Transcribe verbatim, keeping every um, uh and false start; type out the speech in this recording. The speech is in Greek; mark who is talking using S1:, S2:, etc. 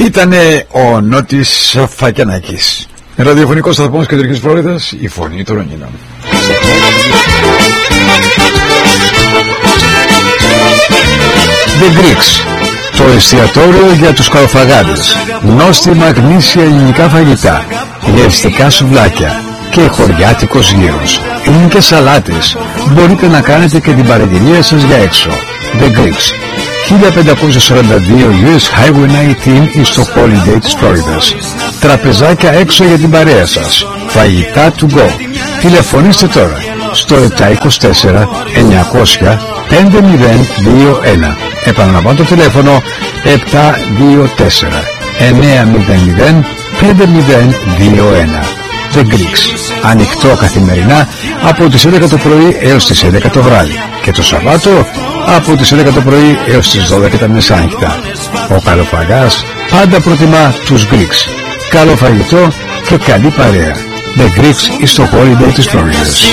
S1: Ήτανε ο Νότης Φακιανάκης, ραδιοφωνικός σταθμός Κεντρικής Φλόριδας, η φωνή των Ρωγινών. The Greeks, το εστιατόριο για τους καλοφαγάδες. Νόστιμα γνήσια ελληνικά φαγητά, γευστικά σουβλάκια και χωριάτικος γύρος. Είναι και σαλάτες. Μπορείτε να κάνετε και την παραγγελία σας για έξω. The Greeks, χίλια πεντακόσια σαράντα δύο γιου ες Highway ενενήντα στο Holiday της Φλόριδας. Τραπεζάκια έξω για την παρέα σας. Φαγητά to go. Τηλεφωνήστε τώρα στο επτά είκοσι τέσσερα εννιακόσια πέντε μηδέν δύο ένα. Επαναλαμβάνω το τηλέφωνο επτά δύο τέσσερα εννιά μηδέν μηδέν πέντε μηδέν δύο ένα. The Greeks, ανοιχτό καθημερινά από τις έντεκα το πρωί έως τις έντεκα το βράδυ και το Σαββάτο από τις έντεκα το πρωί έως τις δώδεκα τα μεσάνυχτα. Ο καλοφαγάς πάντα προτιμά τους Greeks. Καλό φαγητό και καλή παρέα. The Greeks is το Holiday της Φλόριδας.